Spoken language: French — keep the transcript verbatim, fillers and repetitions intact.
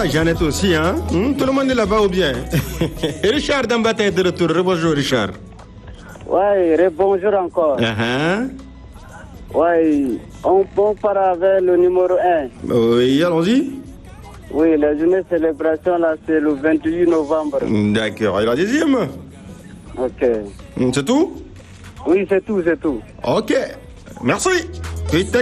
là-bas, Jeannette aussi, hein. Hmm, tout le monde est là-bas ou bien? Richard Dambata est de retour. Bonjour, Richard. Ouais, bonjour encore. Uh-huh. Ouais, on, on part avec le numéro un. Oui, allons-y. Oui, la journée de célébration, là, c'est le vingt-huit novembre. D'accord. Et la deuxième? Ok. C'est tout? Oui, c'est tout, c'est tout. Ok. Merci.